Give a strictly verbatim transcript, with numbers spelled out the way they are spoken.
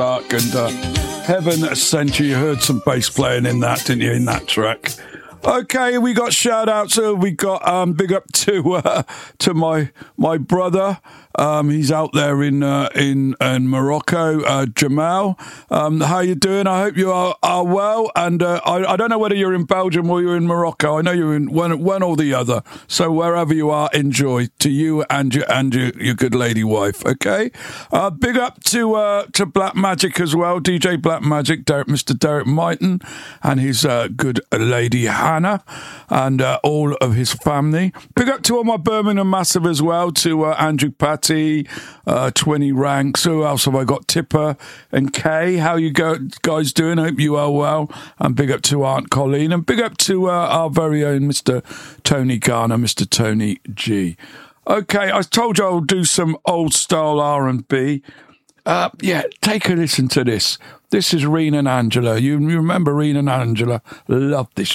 Dark and uh, Heaven Sent You. You heard some bass playing in that, didn't you, in that track? Okay, we got shout outs. So we got um, big up to uh, to my my brother. Um, he's out there in uh, in in Morocco, uh, Jamal. Um, how you doing? I hope you are, are well. And uh, I, I don't know whether you're in Belgium or you're in Morocco. I know you're in one, one or the other. So wherever you are, enjoy to you and your and your, your good lady wife. Okay. Uh, big up to uh, to Black Magic as well, D J Black Magic, Derek, Mister Derek Mighton, and his uh, good lady Hannah, and uh, all of his family. Big up to all my Birmingham Massive as well, to uh, Andrew Pat. Uh, twenty ranks. Who else have I got? Tipper and Kay. How you go, guys doing? Hope you are well. And big up to Aunt Colleen. And big up to uh, our very own Mister Tony Garner, Mister Tony G. Okay, I told you I'll do some old style R and B. Uh, yeah, take a listen to this. This is Reen and Angela. You, you remember Reen and Angela? Love this.